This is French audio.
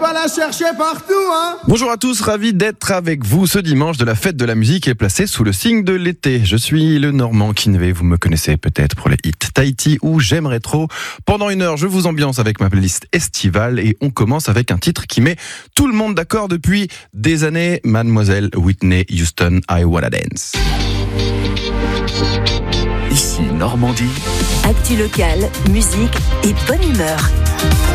pas la chercher partout, hein. Bonjour à tous, ravi d'être avec vous ce dimanche de la fête de la musique est placée sous le signe de l'été. Je suis le Normand Kinvey, vous me connaissez peut-être pour les hits Tahiti ou J'aimerais trop. Pendant une heure, je vous ambiance avec ma playlist estivale et on commence avec un titre qui met tout le monde d'accord depuis des années, Mademoiselle Whitney Houston, I Wanna Dance. Ici Normandie. Actu locale, musique et bonne humeur.